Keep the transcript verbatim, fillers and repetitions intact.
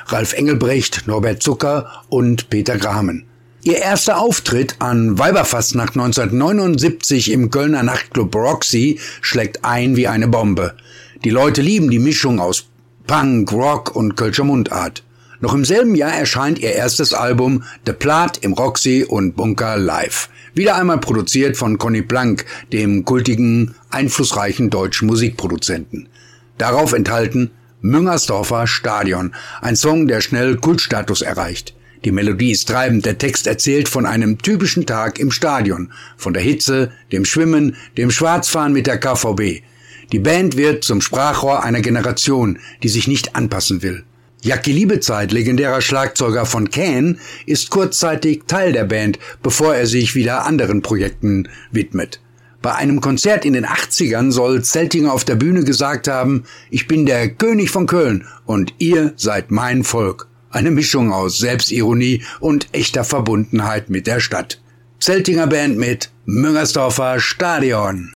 Ralf Engelbrecht, Norbert Zucker und Peter Grahmen. Ihr erster Auftritt an Weiberfastnacht neunzehnhundertneunundsiebzig im Kölner Nachtclub Roxy schlägt ein wie eine Bombe. Die Leute lieben die Mischung aus Punk, Rock und Kölscher Mundart. Noch im selben Jahr erscheint ihr erstes Album The Plat im Roxy und Bunker Live. Wieder einmal produziert von Conny Plank, dem kultigen, einflussreichen deutschen Musikproduzenten. Darauf enthalten Müngersdorfer Stadion, ein Song, der schnell Kultstatus erreicht. Die Melodie ist treibend, der Text erzählt von einem typischen Tag im Stadion, von der Hitze, dem Schwimmen, dem Schwarzfahren mit der K V B. Die Band wird zum Sprachrohr einer Generation, die sich nicht anpassen will. Jackie Liebezeit, legendärer Schlagzeuger von Can, ist kurzzeitig Teil der Band, bevor er sich wieder anderen Projekten widmet. Bei einem Konzert in den achtzigern soll Zeltinger auf der Bühne gesagt haben, ich bin der König von Köln und ihr seid mein Volk. Eine Mischung aus Selbstironie und echter Verbundenheit mit der Stadt. Zeltinger Band mit Müngersdorfer Stadion.